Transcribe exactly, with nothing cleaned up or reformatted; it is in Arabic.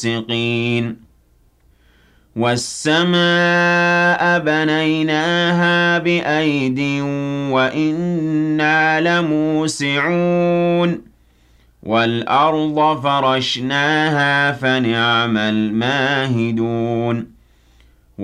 السِّقِينَ وَالسَّمَاءَ بَنَيْنَاهَا بِأَيْدٍ وَإِنَّا لَمُوسِعُونَ وَالْأَرْضَ فَرَشْنَاهَا فَنِعْمَ الْمَاهِدُونَ